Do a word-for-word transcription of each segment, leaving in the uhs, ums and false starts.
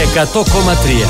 εκατό κόμμα τρία.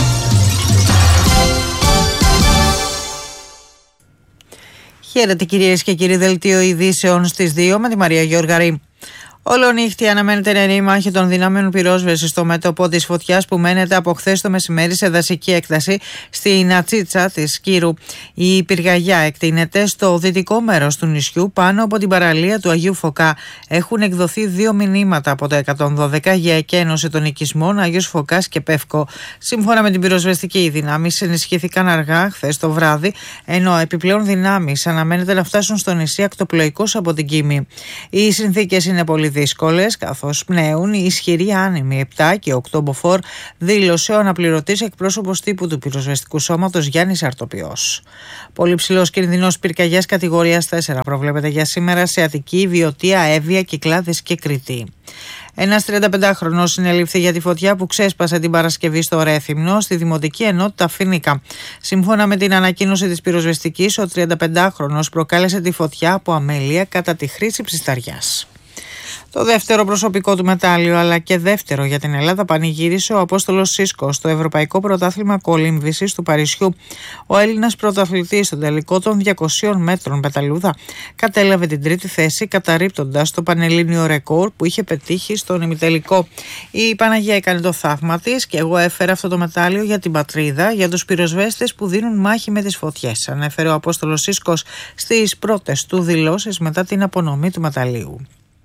Χαίρετε κυρίες και κύριοι, δελτίο ειδήσεων στις δύο με τη Μαρία Γιώργαρη. Όλο-νύχτη αναμένεται νεαρή μάχη των δυνάμεων πυρόσβεσης στο μέτωπο της φωτιάς που μένεται από χθες το μεσημέρι σε δασική έκταση στην Ατσίτσα της Κύρου. Η πυρκαγιά εκτείνεται στο δυτικό μέρος του νησιού πάνω από την παραλία του Αγίου Φωκά. Έχουν εκδοθεί δύο μηνύματα από το εκατόν δώδεκα για εκένωση των οικισμών Αγίος Φωκάς και Πεύκο. Σύμφωνα με την πυροσβεστική, οι δυνάμεις ενισχύθηκαν αργά χθες το βράδυ, ενώ επιπλέον δυνάμεις αναμένεται να φτάσουν στο νησί ακτοπλοϊκώς από την Κίμη. Οι συνθήκες είναι πολύ δύσκολες, καθώς πνέουν οι ισχυροί άνεμοι. επτά και οκτώ μποφόρ, δήλωσε ο αναπληρωτής εκπρόσωπος τύπου του πυροσβεστικού σώματος Γιάννης Αρτοπιός. Πολύ ψηλός κινδυνός πυρκαγιάς κατηγορίας τέσσερα προβλέπεται για σήμερα σε Αττική, Βιωτία, Εύβοια, Κυκλάδες και Κρητή. Ένας τριανταπεντάχρονος συνελήφθη για τη φωτιά που ξέσπασε την Παρασκευή στο Ρέθυμνο, στη Δημοτική Ενότητα Φοινίκα. Σύμφωνα με την ανακοίνωση της πυροσβεστικής, ο τριανταπεντάχρονος προκάλεσε τη φωτιά από αμέλεια κατά τη χρήση ψισταριάς. Το δεύτερο προσωπικό του μετάλλιο, αλλά και δεύτερο για την Ελλάδα, πανηγύρισε ο Απόστολος Σίσκος στο Ευρωπαϊκό Πρωτάθλημα Κολύμβησης του Παρισιού. Ο Έλληνας πρωταθλητής στον τελικό των διακοσίων μέτρων πεταλούδα κατέλαβε την τρίτη θέση, καταρρίπτοντας το πανελλήνιο ρεκόρ που είχε πετύχει στον ημιτελικό. Η Παναγία έκανε το θαύμα της και εγώ έφερα αυτό το μετάλλιο για την πατρίδα, για τους πυροσβέστες που δίνουν μάχη με τις φωτιές, ανέφερε ο Απόστολος Σίσκος στις πρώτες του δηλώσεις μετά την απονομή του μεταλλίου.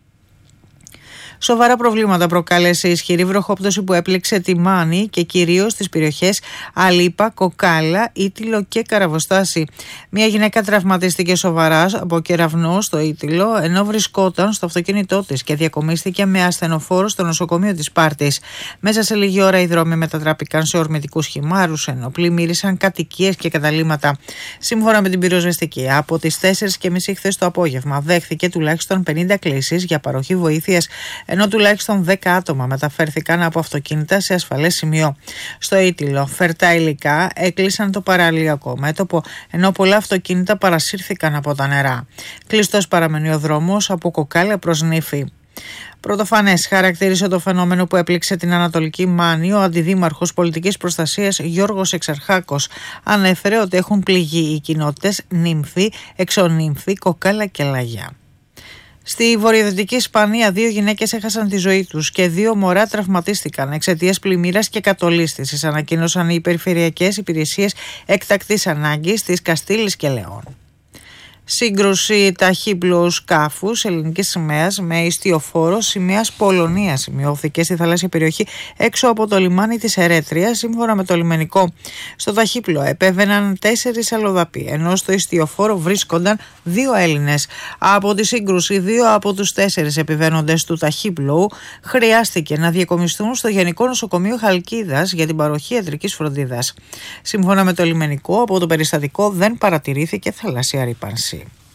Σοβαρά προβλήματα προκάλεσε η ισχυρή βροχόπτωση που έπληξε τη Μάνη και κυρίως τις περιοχές Αλίπα, Κοκάλα, Ήτυλο και Καραβοστάση. Μια γυναίκα τραυματίστηκε σοβαρά από κεραυνό στο Ήτυλο ενώ βρισκόταν στο αυτοκίνητό της και διακομίστηκε με ασθενοφόρο στο νοσοκομείο της Σπάρτης. Μέσα σε λίγη ώρα οι δρόμοι μετατράπηκαν σε ορμητικούς χυμάρους ενώ πλημμύρισαν κατοικίες και καταλύματα. Σύμφωνα με την πυροσβεστική, από τις τέσσερις και μισή χθες το απόγευμα δέχθηκε τουλάχιστον πενήντα κλήσεις για παροχή βοήθειας, ενώ τουλάχιστον δέκα άτομα μεταφέρθηκαν από αυτοκίνητα σε ασφαλές σημείο. Στο Ήτυλο, φερτά υλικά έκλεισαν το παραλιακό μέτωπο, ενώ πολλά αυτοκίνητα παρασύρθηκαν από τα νερά. Κλειστός παραμένει ο δρόμος από Κοκάλα προς Νύφη. Πρωτοφανές χαρακτήρισε το φαινόμενο που έπληξε την Ανατολική Μάνη ο αντιδήμαρχος πολιτικής προστασίας Γιώργος Εξαρχάκος. Ανέφερε ότι έχουν πληγεί οι κοινότητες Νύμφη, Εξονύμφη, Κοκάλα και Λαγιά. Στη βορειοδυτική Ισπανία, δύο γυναίκες έχασαν τη ζωή τους και δύο μωρά τραυματίστηκαν εξαιτίας πλημμύρας και κατολίσθησης, ανακοίνωσαν οι περιφερειακές υπηρεσίες έκτακτης ανάγκης της Καστήλης και Λεών. Σύγκρουση ταχύπλου σκάφους ελληνικής σημαίας με ιστιοφόρο σημαίας Πολωνίας σημειώθηκε στη θαλάσσια περιοχή έξω από το λιμάνι της Ερέτριας, σύμφωνα με το λιμενικό. Στο ταχύπλο επέβαιναν τέσσερις αλλοδαποί, ενώ στο ιστιοφόρο βρίσκονταν δύο Έλληνες. Από τη σύγκρουση, δύο από τους τέσσερις επιβαίνοντες του ταχύπλου χρειάστηκε να διακομιστούν στο Γενικό Νοσοκομείο Χαλκίδας για την παροχή ιατρικής φροντίδας. Σύμφωνα με το λιμενικό, από το περιστατικό δεν παρατηρήθηκε θαλάσσια ρύπανση.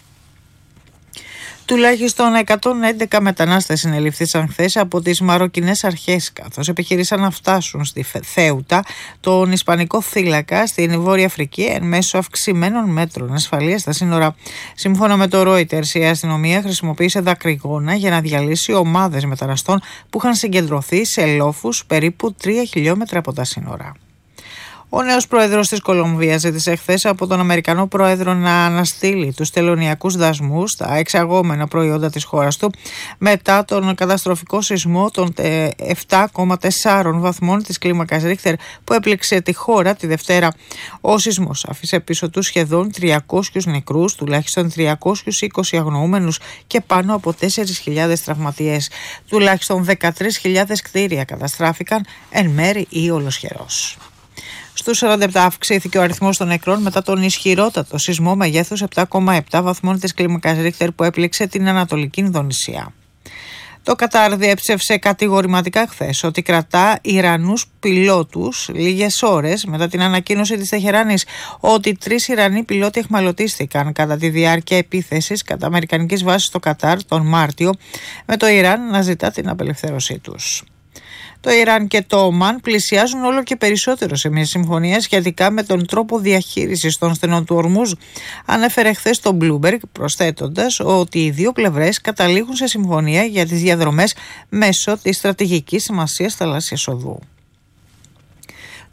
Τουλάχιστον εκατόν έντεκα μετανάστες συνελήφθησαν χθες από τις μαροκινές αρχές, καθώς επιχειρήσαν να φτάσουν στη Θέουτα, τον Ισπανικό θύλακα στην Βόρεια Αφρική, εν μέσω αυξημένων μέτρων ασφαλείας στα σύνορα. Σύμφωνα με το Reuters, η αστυνομία χρησιμοποίησε δακρυγόνα για να διαλύσει ομάδες μεταναστών που είχαν συγκεντρωθεί σε λόφους περίπου τρία χιλιόμετρα από τα σύνορα. Ο νέος πρόεδρος της Κολομβίας ζήτησε χθες από τον Αμερικανό πρόεδρο να αναστείλει τους τελωνειακούς δασμούς στα εξαγόμενα προϊόντα της χώρας του μετά τον καταστροφικό σεισμό των επτά κόμμα τέσσερα βαθμών της κλίμακας Ρίχτερ που έπληξε τη χώρα τη Δευτέρα. Ο σεισμός άφησε πίσω του σχεδόν τριακόσιους νεκρούς, τουλάχιστον τριακόσιους είκοσι αγνοούμενους και πάνω από τέσσερις χιλιάδες τραυματίες. Τουλάχιστον δεκατρείς χιλιάδες κτίρια καταστράφηκαν εν μέρη ή ολοσχερός. Στους σαράντα επτά αυξήθηκε ο αριθμός των νεκρών μετά τον ισχυρότατο σεισμό μεγέθους επτά κόμμα επτά βαθμών της κλίμακας Ρίχτερ που έπληξε την Ανατολική Ινδονησία. Το Κατάρ διέψευσε κατηγορηματικά χθες ότι κρατά Ιρανούς πιλότους λίγες ώρες μετά την ανακοίνωση της Τεχεράνης ότι τρεις Ιρανοί πιλότοι εχμαλωτίστηκαν κατά τη διάρκεια επίθεσης κατά αμερικανικής βάσης στο Κατάρ τον Μάρτιο, με το Ιράν να ζητά την απελευθέρωσή τους. Το Ιράν και το Ομάν πλησιάζουν όλο και περισσότερο σε μια συμφωνία σχετικά με τον τρόπο διαχείρισης των στενών του Ορμούζ, ανέφερε χθες το Bloomberg, προσθέτοντας ότι οι δύο πλευρές καταλήγουν σε συμφωνία για τις διαδρομές μέσω της στρατηγικής σημασίας θαλάσσιας οδού.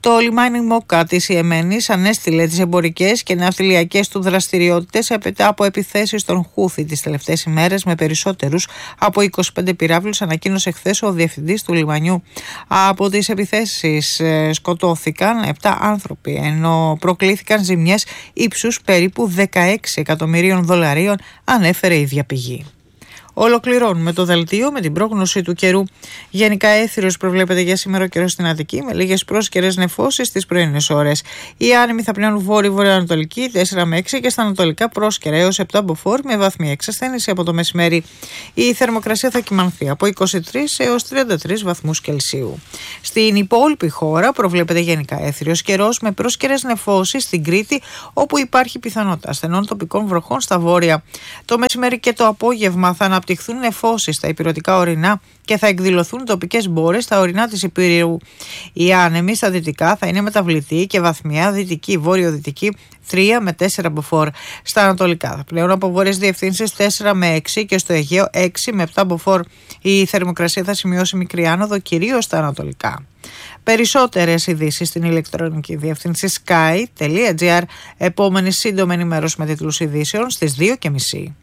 Το λιμάνι Μόκα της Ιεμένης ανέστηλε τις εμπορικές και ναυτιλιακές του δραστηριότητες από επιθέσεις των Χούθη τις τελευταίες ημέρες με περισσότερους από είκοσι πέντε πυράβλους, ανακοίνωσε χθες ο διευθυντής του λιμανιού. Από τις επιθέσεις σκοτώθηκαν επτά άνθρωποι, ενώ προκλήθηκαν ζημιές ύψους περίπου δεκαέξι εκατομμυρίων δολαρίων, ανέφερε η ίδια πηγή. Ολοκληρώνουμε το δελτίο με την πρόγνωση του καιρού. Γενικά έθυρος προβλέπεται για σήμερα ο καιρός στην Αττική, με λίγες πρόσκαιρες νεφώσεις στις πρωινές ώρες. Οι άνεμοι θα πνέουν βόρειο-βορειοανατολική τέσσερα με έξι και στα ανατολικά πρόσκαιρα έως επτά μποφόρ με βαθμία εξασθένηση από το μεσημέρι. Η θερμοκρασία θα κυμανθεί από είκοσι τρεις έως τριάντα τρεις βαθμούς Κελσίου. Στην υπόλοιπη χώρα προβλέπεται γενικά έθυρος καιρός με πρόσκαιρες νεφώσεις στην Κρήτη, όπου υπάρχει πιθανότητα στενών τοπικών βροχών στα βόρεια. Το μεσημέρι και το απόγευμα θα αναπτυχθούν νεφώσεις στα ηπειρωτικά ορεινά και θα εκδηλωθούν τοπικές μπόρες στα ορεινά της Υπήρου. Οι άνεμοι στα δυτικά θα είναι μεταβλητοί και βαθμιά δυτική, βόρειο-δυτική τρία με τέσσερα μποφόρ. Στα ανατολικά θα πλέον από βόρειες διευθύνσεις τέσσερα με έξι και στο Αιγαίο έξι με επτά μποφόρ. Η θερμοκρασία θα σημειώσει μικρή άνοδο κυρίως στα ανατολικά. Περισσότερες ειδήσεις στην ηλεκτρονική διεύθυνση sky τελεία gr. Επόμενη σύντομη ενημέρωση με τίτλους ειδήσεων στις δύο και μισή.